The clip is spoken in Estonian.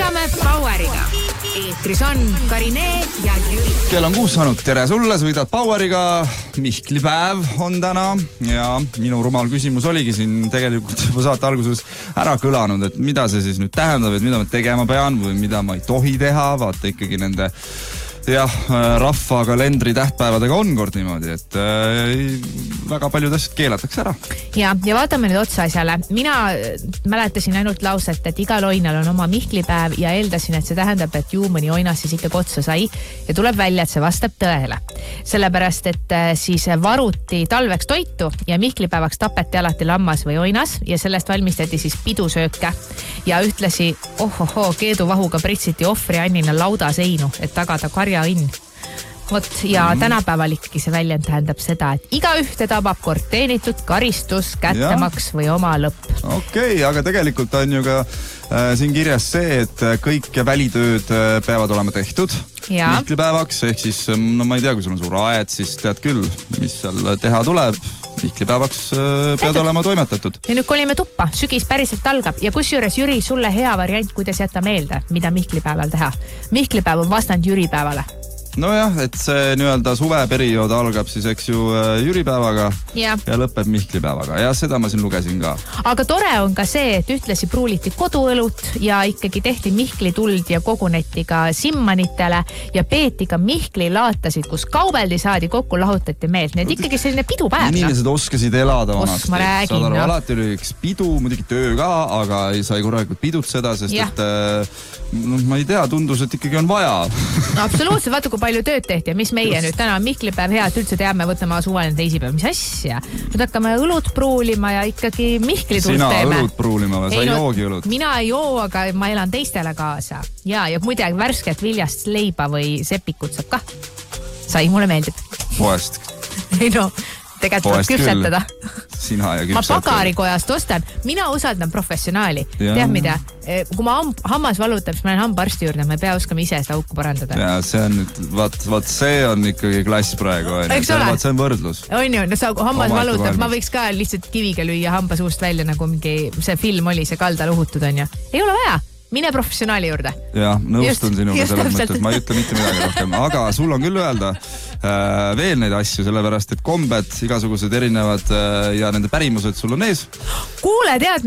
alustame Poweriga. Eetris on Karinee ja Jüri. Kell on 6 saanud. Tere sulle, sõidad Poweriga. Mihklipäev on täna ja minu rumal küsimus oligi siin tegelikult juba saate alguses ära kõlanud, et mida see siis nüüd tähendab, et mida ma tegema pean või mida ma ei tohi teha. Vaata ikkagi nende rahva kalendri tähtpäevadega on kord niimoodi, et väga paljud asjad keelatakse ära. Ja vaatame nüüd otsa asjale. Mina mäletasin ainult lauset, et igal oinal on oma mihklipäev ja eeldasin, et see tähendab, et ju mõni oinas siis ikka otsa sai ja tuleb välja, et see vastab tõele. Sellepärast, et siis varuti talveks toitu ja mihklipäevaks tapeti alati lammas või oinas ja sellest valmistati siis pidusööke ja ühtlasi keeduvahuga pritsiti ohvri annina laudaseinu, et tagada karja õnn. Ja tänapäeval ikkagi see väljend tähendab seda, et igaühte tabab kord teenitud karistus, kättemaks või oma lõpp. Okei, aga tegelikult on ju ka siin kirjas see, et kõik välitööd peavad olema tehtud mihklipäevaks, ehk siis, ma ei tea, kui sul on suur aed, siis tead küll, mis seal teha tuleb. Mihklipäevaks pead olema toimetatud. Ja nüüd kolime tuppa, sügis päriselt algab ja kusjuures Jüri, sulle hea variant, kuidas jätta meelde, mida mihklipäeval teha. Mihklipäev on vastand Jüripäevale. Nojah, et see nii-öelda suveperiood algab siis, eks ju, Jüripäevaga ja lõpeb mihklipäevaga ja seda ma siin lugesin ka. Aga tore on ka see, et ühtlasi pruuliti koduõlut ja ikkagi tehti mihklituld ja koguneti ka simmanitele ja peeti ka mihklilaatasid, kus kaubeldi saadi kokku, lahutati meelt. Need ikkagi selline pidupäev. Inimesed oskasid elada vanasti. Ma räägin. Alati oli üks pidu, muidugi töö ka, aga ei sai korralikult pidutseda, sest et ma ei tea, tundus, et ikkagi on vaja. Absoluutselt, vaata kui palju tööd tehti ja mis meie nüüd täna on mihklipäev hea, et üldse teame, võtame suvaline teisipäev, mis asja. Nüüd hakkame õlut pruulima ja ikkagi mihklituld teeme. Sina õlut pruulima või? Sa ei joogi õlut? Mina ei joo, aga ma elan teistele kaasa. Ja muide värsket viljast leiba või sepikut saab ka. Sai, mulle meeldib. Poest. Ei no, tegelikult tuleb küpsetada. Sina ja küpsetada. Ma pagarikojast ostan. Mina usaldan professionaali. Tead mida? Kui ma hammas valutab, siis ma lähen hambaarsti juurde, ma ei pea oskama ise seda auku parandada. Ja see on nüüd, vaat see on ikkagi klass praegu. See on võrdlus. On ju, no sa hammas valutab, ma võiks ka lihtsalt kiviga lüüa hamba suust välja, nagu mingi see film oli, see kalda luhutud on ju. Ei ole vaja. Mine professionaali juurde. Ja, nõustun sinuga selles mõttes, ma ei ütle mitte midagi rohkem. Aga sul on küll öelda veel neid asju, sellepärast, et kombed, igasugused erinevad ja nende pärimused sul on ees. Kuule, tead,